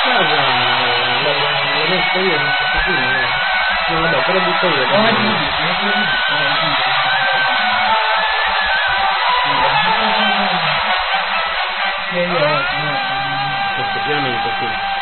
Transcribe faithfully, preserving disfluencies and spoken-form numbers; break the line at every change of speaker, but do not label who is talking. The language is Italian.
casa l'ho l'ho messo io, non so più, no vabbè, te lo butto io.
Oh, è giusto, è giusto, è giusto.
Effettivamente sì.